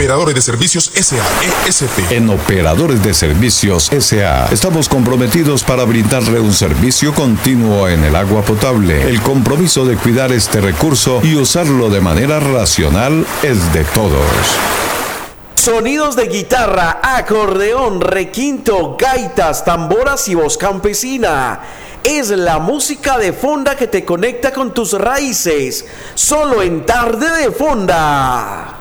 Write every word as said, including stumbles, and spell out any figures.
Operadores de Servicios S A E S P. En Operadores de Servicios S A estamos comprometidos para brindarle un servicio continuo en el agua potable. El compromiso de cuidar este recurso y usarlo de manera racional es de todos. Sonidos de guitarra, acordeón, requinto, gaitas, tamboras y voz campesina. Es la música de Fonda que te conecta con tus raíces. Solo en Tarde de Fonda.